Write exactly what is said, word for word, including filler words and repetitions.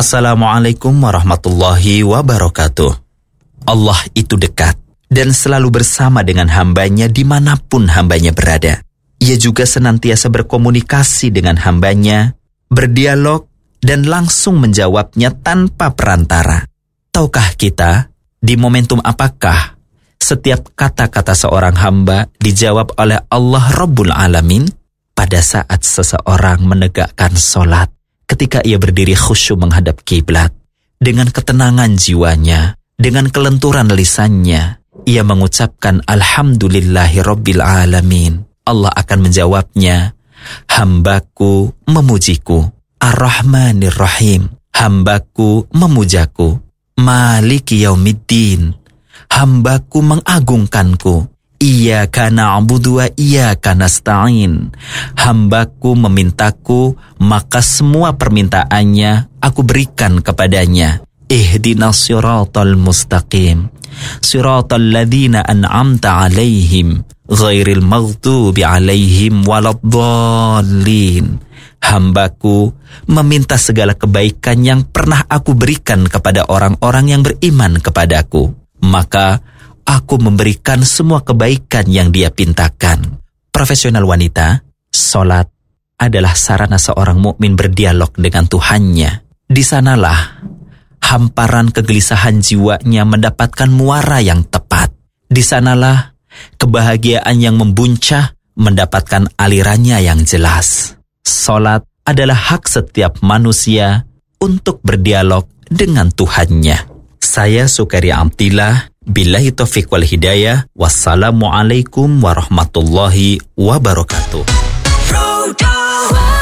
Assalamualaikum warahmatullahi wabarakatuh. Allah itu dekat dan selalu bersama dengan hambanya dimanapun hambanya berada. Ia juga senantiasa berkomunikasi dengan hambanya, berdialog, dan langsung menjawabnya tanpa perantara. Tahukah kita, di momentum apakah setiap kata-kata seorang hamba dijawab oleh Allah Rabbul Alamin? Pada saat seseorang menegakkan sholat, ketika ia berdiri khusyuk menghadap kiblat, dengan ketenangan jiwanya, dengan kelenturan lisannya, ia mengucapkan Alhamdulillahi Rabbil Alamin. Allah akan menjawabnya, hambaku memujiku, Ar-Rahmanir Rahim, hambaku memujaku, Maliki Yaumiddin, hambaku mengagungkanku, Iyyaka na'budu wa iyyaka nasta'in, hambaku memintaku, maka semua permintaannya aku berikan kepadanya. Ihdinas siratal mustaqim, siratal ladzina an'amta alaihim, ghairil maghdubi alaihim waladdallin. Hambaku meminta segala kebaikan yang pernah aku berikan kepada orang-orang yang beriman kepadaku, maka aku memberikan semua kebaikan yang dia pintakan. Profesional wanita, sholat adalah sarana seorang mukmin berdialog dengan Tuhannya. Di sanalah hamparan kegelisahan jiwanya mendapatkan muara yang tepat. Di sanalah kebahagiaan yang membuncah mendapatkan alirannya yang jelas. Sholat adalah hak setiap manusia untuk berdialog dengan Tuhannya. Saya Sukari Amtillah, billahi taufiq wal hidayah. Wassalamualaikum warahmatullahi wabarakatuh.